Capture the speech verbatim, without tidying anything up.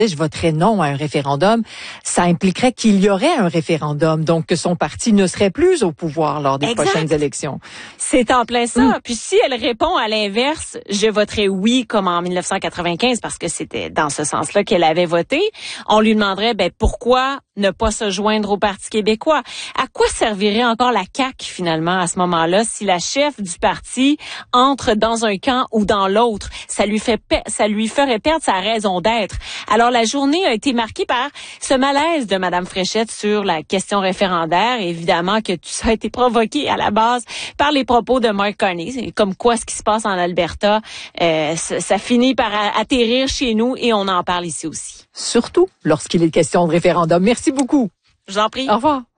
je voterais non à un référendum, ça impliquerait qu'il y aurait un référendum, donc que son parti ne serait plus au pouvoir lors des exact. prochaines élections. C'est en plein ça. Mm. Puis si elle répond à l'inverse, je voterai oui comme en dix-neuf cent quatre-vingt-quinze parce que c'était dans ce sens-là qu'elle avait voté, on lui demanderait ben pourquoi ne pas se joindre au Parti québécois? À quoi servirait encore la C A Q finalement à ce moment-là si la chef du parti entre dans un camp ou dans l'autre? Ça lui fait pe- ça lui ferait perdre sa raison d'être. Alors la journée a été marquée par ce malaise de Madame Fréchette sur la question référendaire. Évidemment que tout ça a été provoqué à la base par les propos de Mark Carney. C'est comme quoi ce qui se passe en Alberta, euh, ça, ça finit par a- atterrir chez nous et on en parle ici aussi. Surtout lorsqu'il est question de référendum. Merci beaucoup. Je vous en prie. Au revoir.